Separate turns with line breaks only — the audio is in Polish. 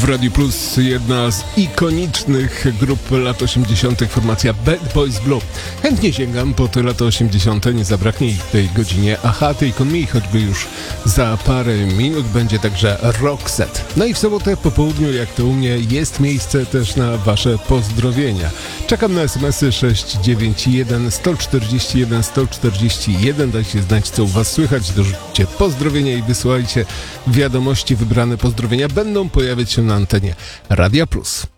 W Radiu Plus jedna z ikonicznych grup lat 80. formacja Bad Boys Blue. Chętnie sięgam po te lata 80. Nie zabraknie ich w tej godzinie. Aha, Take On Me, choćby już za parę minut będzie także Roxette. No i w sobotę po południu, jak to u mnie, jest miejsce też na wasze pozdrowienia. Czekam na SMS-y 691 141 141. Dajcie znać, co u was słychać. Dorzućcie pozdrowienia i wysyłajcie wiadomości. Wybrane pozdrowienia będą pojawiać się na antenie Radia Plus.